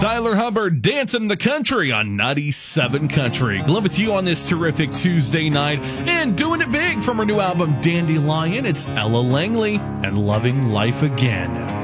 Tyler Hubbard, Dancing the Country on 97 Country. Glad with you on this terrific Tuesday night. And doing it big from her new album, Dandelion, it's Ella Langley and Loving Life Again.